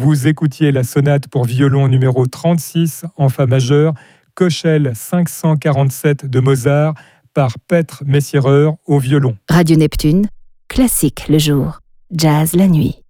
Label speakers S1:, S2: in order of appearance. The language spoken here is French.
S1: Vous écoutiez la sonate pour violon numéro 36 en fa majeur, Köchel 547 de Mozart, par Petr Messierer au violon.
S2: Radio Neptune, classique le jour, jazz la nuit.